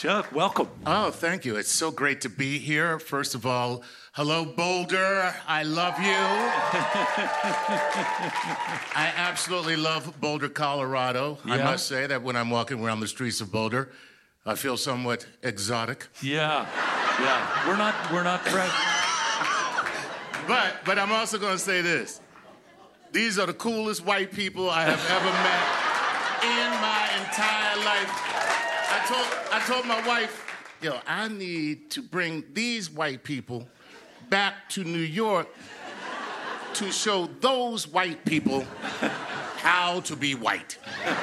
Chuck, welcome. Oh, thank you. It's so great to be here. First of all, hello, Boulder. I love you. I absolutely love Boulder, Colorado. Yeah. I must say that when I'm walking around the streets of Boulder, I feel somewhat exotic. Yeah. We're not But I'm also going to say this. These are the coolest white people I have ever met in my entire life. I told my wife, I need to bring these white people back to New York to show those white people how to be white.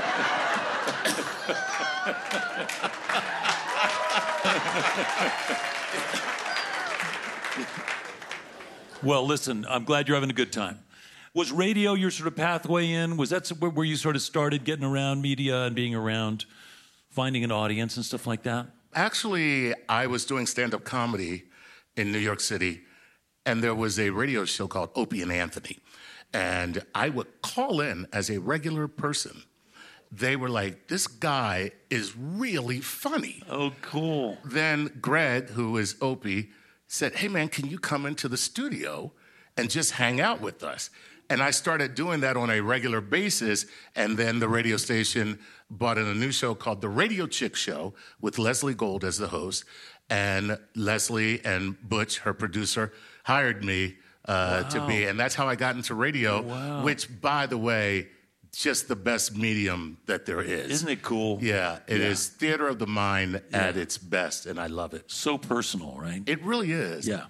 Well, listen, I'm glad you're having a good time. Was radio your sort of pathway in? Was that where you sort of started getting around media and being around, finding an audience and stuff like that? Actually, I was doing stand-up comedy in New York City, and there was a radio show called Opie and Anthony. And I would call in as a regular person. They were like, this guy is really funny. Oh, cool. Then Greg, who is Opie, said, hey, man, can you come into the studio and just hang out with us? And I started doing that on a regular basis, and then the radio station brought in a new show called The Radio Chick Show with Leslie Gold as the host, and Leslie and Butch, her producer, hired me to be, and that's how I got into radio, which, by the way, just the best medium that there is. Isn't it cool? Yeah, it is theater of the mind at its best, and I love it. So personal, right? It really is. Yeah.